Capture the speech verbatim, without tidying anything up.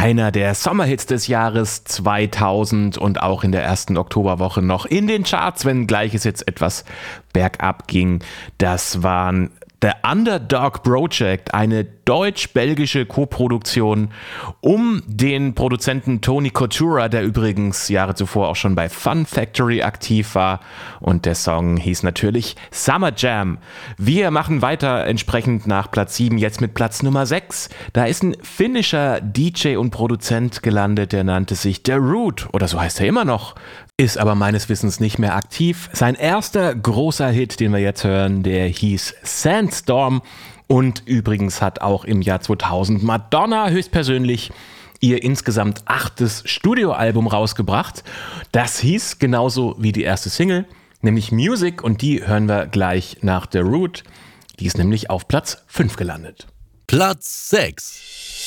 einer der Sommerhits des Jahres zweitausend und auch in der ersten Oktoberwoche noch in den Charts, wenngleich es jetzt etwas bergab ging. Das waren The Underdog Project, eine deutsch-belgische Koproduktion um den Produzenten Tony Coutura, der übrigens Jahre zuvor auch schon bei Fun Factory aktiv war, und der Song hieß natürlich Summer Jam. Wir machen weiter entsprechend nach Platz sieben, jetzt mit Platz Nummer sechs. Da ist ein finnischer D J und Produzent gelandet, der nannte sich The Root, oder so heißt er immer noch, ist aber meines Wissens nicht mehr aktiv. Sein erster großer Hit, den wir jetzt hören, der hieß Sandstorm. Und übrigens hat auch im Jahr zweitausend Madonna höchstpersönlich ihr insgesamt achtes Studioalbum rausgebracht. Das hieß genauso wie die erste Single, nämlich Music, und die hören wir gleich nach The Root. Die ist nämlich auf Platz fünf gelandet. Platz sechs.